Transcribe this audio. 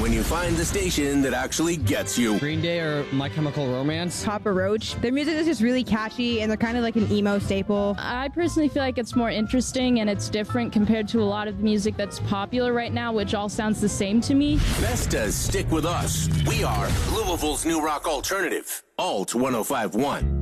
when you find the station that actually gets you. Green Day or My Chemical Romance. Papa Roach. Their music is just really catchy, and they're kind of like an emo staple. I personally feel like it's more interesting and it's different compared to a lot of the music that's popular right now, which all sounds the same to me. Vestas stick with us. We are Louisville's new rock alternative. Alt 1051.